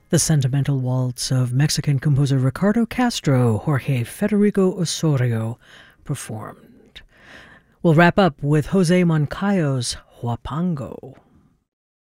The sentimental waltz of Mexican composer Ricardo Castro, Jorge Federico Osorio performed. We'll wrap up with Jose Moncayo's Huapango.